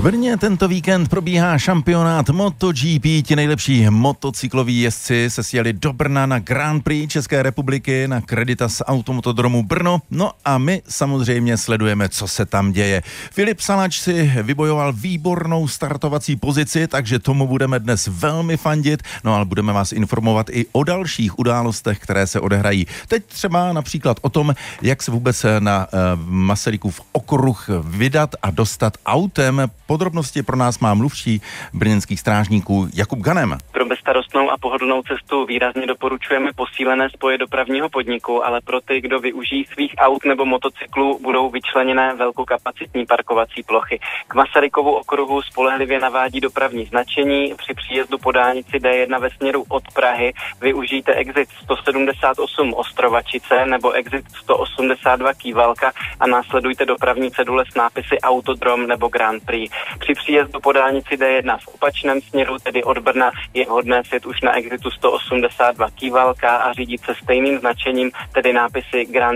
V Brně tento víkend probíhá šampionát MotoGP. Ti nejlepší motocykloví jezdci se sjeli do Brna na Grand Prix České republiky na Creditas Automotodromu Brno. No a my samozřejmě sledujeme, co se tam děje. Filip Salač si vybojoval výbornou startovací pozici, takže tomu budeme dnes velmi fandit. No ale budeme vás informovat i o dalších událostech, které se odehrají. Teď třeba například o tom, jak se vůbec na Masarykův okruh vydat a dostat autem. Podrobnosti pro nás má mluvčí brněnských strážníků Jakub Ganem. Pro bezstarostnou a pohodlnou cestu výrazně doporučujeme posílené spoje dopravního podniku, ale pro ty, kdo využijí svých aut nebo motocyklů, budou vyčleněné velkokapacitní parkovací plochy. K Masarykovu okruhu spolehlivě navádí dopravní značení. Při příjezdu po dálnici D1 ve směru od Prahy využijte exit 178 Ostrovačice nebo exit 182 Kývalka a následujte dopravní cedule s nápisy Autodrom nebo Grand Prix. Při příjezdu po dálnici D1 v opačném směru, tedy od Brna, je vhodné sjet už na exitu 182 Kývalka a řídit se stejným značením, tedy nápisy Grand